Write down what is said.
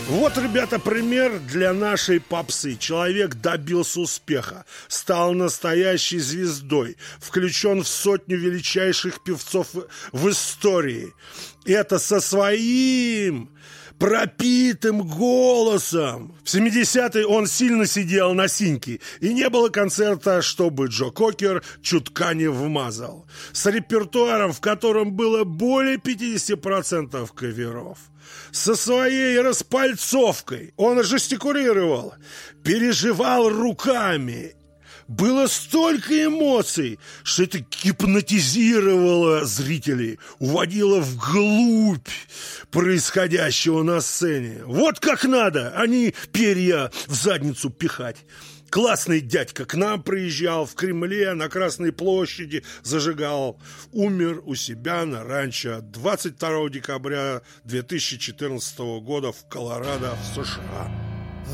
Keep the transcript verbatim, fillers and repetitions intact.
Вот, ребята, пример для нашей попсы. Человек добился успеха, стал настоящей звездой, включен в сотню величайших певцов в истории. Это со своим пропитым голосом. В семидесятые он сильно сидел на синьке, и не было концерта, чтобы Джо Кокер чутка не вмазал. С репертуаром, в котором было более пятьдесят процентов каверов. Со своей распальцовкой он жестикулировал, переживал руками. Было столько эмоций, что это гипнотизировало зрителей, уводило вглубь происходящего на сцене. Вот как надо, а не перья в задницу пихать. Классный дядька к нам приезжал в Кремле, на Красной площади зажигал. Умер у себя на ранчо двадцать второго декабря две тысячи четырнадцатого года в Колорадо, в США.